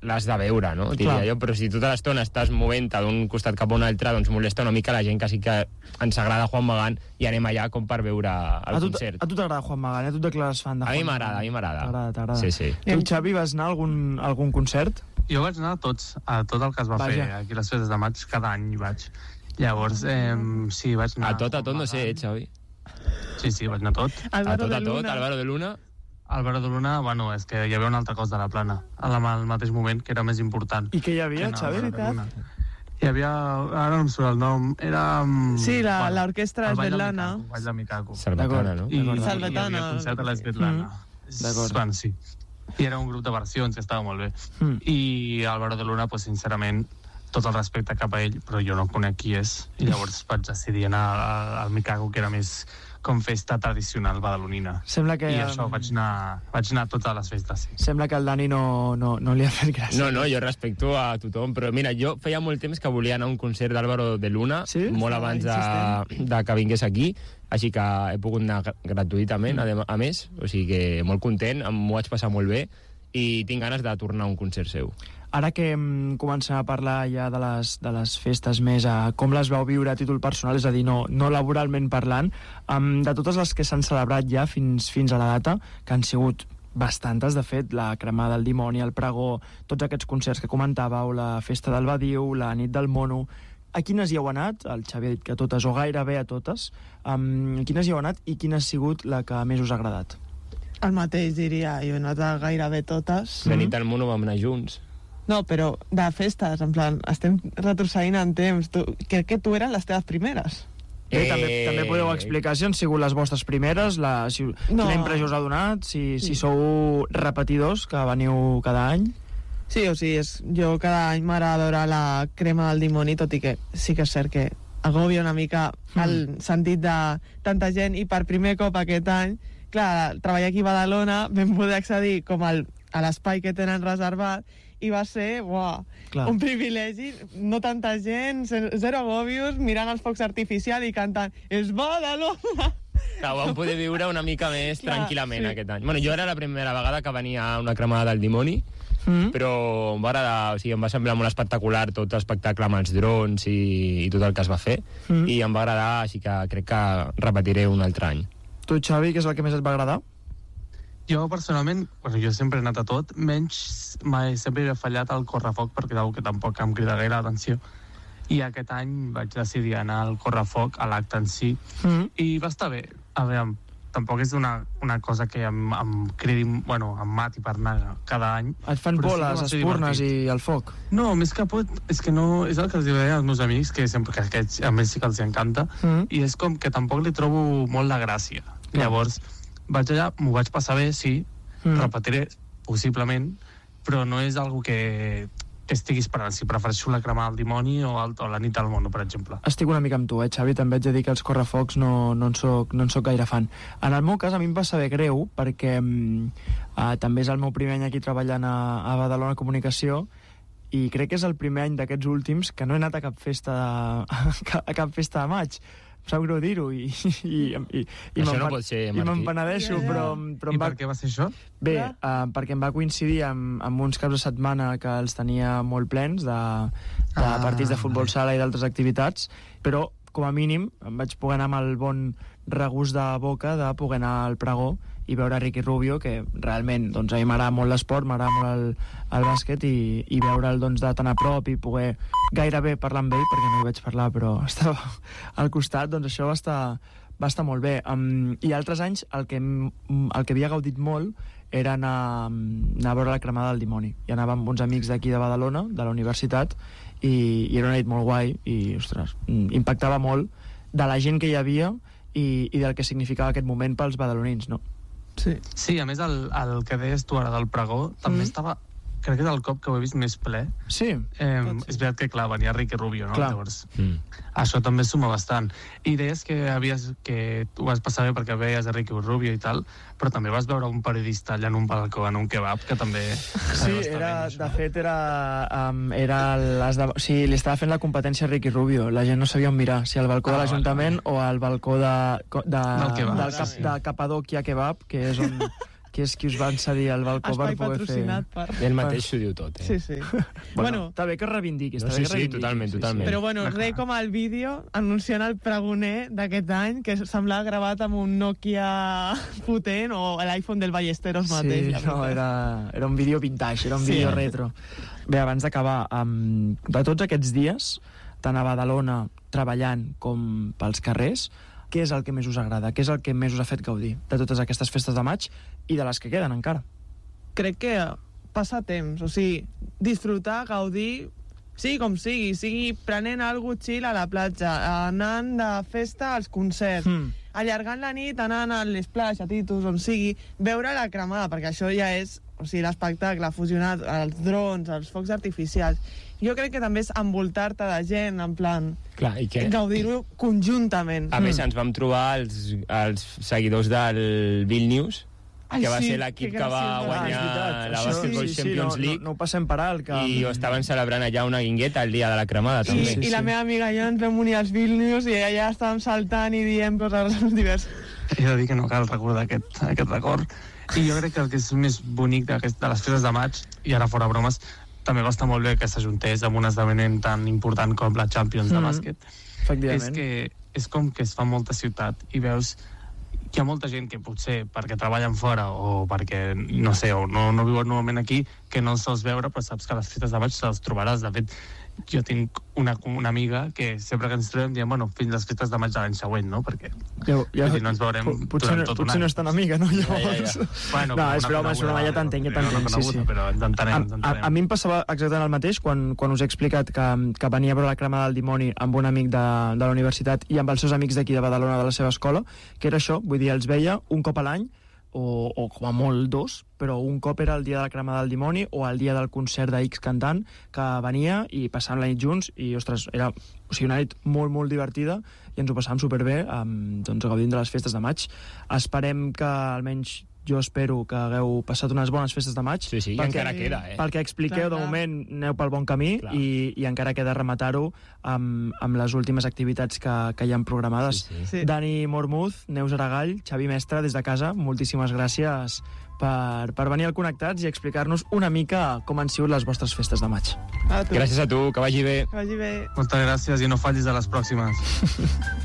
l'has de veure, no? Diria jo, però si tota l'estona estàs movent-te d'un costat cap a un altre, doncs molesta una mica la gent que sí que ens agrada Juan Magán i anem allà com per veure el concert. A tu t'agrada Juan Magán, a tu et declares fan de Juan Magán? A mi m'agrada. T'agrada. Sí. Tu, Xavi, vas anar a algun concert? Jo vaig anar a tot el que es va fer aquí a les festes de maig, cada any hi vaig. Llavors, sí, vaig anar... A tot no sé, Xavi. Sí, vaig anar a tot. Álvaro de Luna. Álvaro de Luna, bueno, és que hi havia un altre cos de la plana al mateix moment, que era més important. I què hi havia, Xavi? Hi havia, ara no em surt el nom, era... Sí, l'orquestra Svetlana. El Ball de Mikaku. Salvatana, no? I hi havia el concert de la Svetlana. Bueno, sí. I era un grup de versions que estava molt bé. I Álvaro de Luna, pues, sincerament, tot el respecte cap a ell, però jo no conec qui és. I llavors vaig decidir anar al Mikaku, que era més com festa tradicional badalonina. I això vaig anar a totes les festes, sí. Sembla que el Dani no li ha fet gràcia. No, jo respecto a tothom, però mira, jo feia molt temps que volia anar a un concert d'Álvaro de Luna, molt abans de que vingués aquí, així que he pogut anar gratuïtament, a més, o sigui que molt content, m'ho vaig passar molt bé, i tinc ganes de tornar a un concert seu. Ara que comencem a parlar ja de les festes més, com les vau viure a títol personal, és a dir, no laboralment parlant, de totes les que s'han celebrat ja fins a la data, que han sigut bastantes, de fet, la cremada del dimoni, el pregó, tots aquests concerts que comentàveu, la festa del Badiu, la nit del mono... A quines hi heu anat? El Xavi ha dit que a totes, o gairebé a totes. A quines hi heu anat i quina ha sigut la que més us ha agradat? El mateix, diria. Jo he anat a gairebé totes. La nit del mono vam anar junts. No, però de festes, en plan, estem retrocedint en temps. Crec que tu eren les teves primeres. També podeu explicar si han sigut les vostres primeres, quina impressió us ha donat, si sou repetidors, que veniu cada any. Sí, o sigui, jo cada any m'agrada veure la crema del dimoni, tot i que sí que és cert que agobia una mica el sentit de tanta gent, i per primer cop aquest any, clar, treballar aquí a Badalona vam poder accedir com a l'espai que tenen reservat, i va ser un privilegi, no tanta gent, zero agobios, mirant els focs artificials i cantant "És Badalona". Ho vam poder viure una mica més tranquil·lament aquest any. Bueno, jo era la primera vegada que venia a una cremada del dimoni, però em va agradar, o sigui, em va semblar molt espectacular tot l'espectacle amb els drons i tot el que es va fer, i em va agradar, així que crec que repetiré un altre any. Tu, Xavi, què és el que més et va agradar? Jo, personalment, jo sempre he anat a tot, menys sempre he fallat al correfoc, perquè és que tampoc em crida gaire l'atenció. I aquest any vaig decidir anar al correfoc, a l'acte en si, i va estar bé. A veure, tampoc és una cosa que em cridi, em mati per anar cada any. Et fan por les espurnes i el foc? No, més que por, és que no, és el que els deia als meus amics, que sempre que a ells sí que els encanta, i és com que tampoc li trobo molt la gràcia. Llavors, vaig allà, m'ho vaig passar bé, sí, repetiré, possiblement, però no és algo que estigui esperant, si prefereixo la cremada del dimoni o la nit del mono, per exemple. Estic una mica amb tu, Xavi, també haig de dir que els correfocs no en soc gaire fan. En el meu cas, a mi em va saber greu, perquè també és el meu primer any aquí treballant a Badalona Comunicació, i crec que és el primer any d'aquests últims que no he anat a cap festa de maig. Em sap greu dir-ho i això no pot ser, Martí. I me'n penedeixo, però I per què va ser això? Bé, perquè em va coincidir amb uns caps de setmana que els tenia molt plens de partits de futbol sala i d'altres activitats, però com a mínim em vaig poder anar amb el bon regust de boca de poder anar al pregó i veure Ricky Rubio, que realment doncs, a mi m'agrada molt l'esport, m'agrada molt el bàsquet, i veure'l doncs, de tan a prop i poder gairebé parlar amb ell, perquè no hi vaig parlar, però estava al costat, doncs això va estar molt bé. I altres anys el que havia gaudit molt era anar a veure la cremada del dimoni. I anava amb uns amics d'aquí de Badalona, de la universitat, i era una nit molt guai, i, ostres, impactava molt de la gent que hi havia i del que significava aquest moment pels badalonins, no? Sí, a més el que deies tu ara del pregó també estava, crec que és el cop que ho he vist més ple. Sí. És veritat que, clar, venia Ricky Rubio, no? Clar. Llavors, això també suma bastant. I deies que tu vas passar bé perquè veies a Ricky Rubio i tal, però també vas veure un periodista allà en un balcó, en un kebab, que també... Sí, de fet, li estava fent la competència a Ricky Rubio. La gent no sabia on mirar, si al balcó de l'Ajuntament o al balcó de Capadòquia Kebab, que qui és qui us van cedir el balcó per poder fer... Ell mateix s'ho diu tot, Sí, sí. Bueno, està bé que reivindiquis. Sí, totalment. Però bueno, res com el vídeo anunciant el pregoner d'aquest any, que semblava gravat amb un Nokia potent o l'iPhone del Ballesteros mateix. Sí, no, era un vídeo vintage, era un vídeo retro. Bé, abans d'acabar, de tots aquests dies, tant a Badalona treballant com pels carrers, què és el que més us agrada? Què és el que més us ha fet gaudir de totes aquestes festes de maig i de les que queden encara? Crec que passar temps, o sigui, disfrutar, gaudir, sigui com sigui prenent algo chill a la platja, anant de festa als concerts, allargant la nit, anant a l'Splash, a Titus, on sigui, veure la cremada, perquè això ja és, o sigui, l'espectacle fusionat, els drons, els focs artificials. Jo crec que també és envoltar-te de gent, en plan... Clar, i que... gaudir-ho conjuntament. A més, ens vam trobar els seguidors del Vilnius, que va ser l'equip que va guanyar la Basketball Champions League. No ho passem per alt. I ho estaven celebrant allà una guingueta el dia de la cremada, també. I la meva amiga i jo ens vam unir als Vilnius i allà estàvem saltant i dient coses diverses. He de dir que no cal recordar aquest record. I jo crec que el que és més bonic de les festes de maig, i ara fora bromes, també va estar molt bé que s'ajuntés amb un esdeveniment tan important com la Champions de bàsquet. Efectivament. És que és com que es fa molta ciutat i veus que hi ha molta gent que potser perquè treballen fora o perquè, no sé, o no viuen normalment aquí, que no els sols veure, però saps que a les festes de maig se'ls trobaràs. De fet, jo tinc una amiga que sempre que ens trobem diem, bueno, fins les festes de maig de l'any següent, no? Perquè no ens veurem durant tot un any. Potser no és tan amiga, no? Llavors... Bueno, no, és broma, ja t'entenc, sí. Però ens entenem. A mi em passava exactament el mateix quan us he explicat que venia a veure la cremada del dimoni amb un amic de la universitat i amb els seus amics d'aquí de Badalona, de la seva escola, que era això, vull dir, els veia un cop a l'any, o com a molt dos, però un cop era el dia de la cremada del dimoni o el dia del concert de X cantant que venia i passàvem la nit junts i, ostres, era una nit molt, molt divertida i ens ho passàvem superbé, doncs, gaudint de les festes de maig. Esperem que, almenys jo espero que hagueu passat unes bones festes de maig. Sí, encara queda, Pel que expliqueu, de moment aneu pel bon camí i encara queda rematar-ho amb les últimes activitats que hi ha programades. Sí. Dani Mormuz, Neus Aragall, Xavi Mestre, des de casa, moltíssimes gràcies per venir al Connectats i explicar-nos una mica com han sigut les vostres festes de maig. Gràcies a tu, que vagi bé. Que vagi bé. Moltes gràcies i no fallis a les pròximes.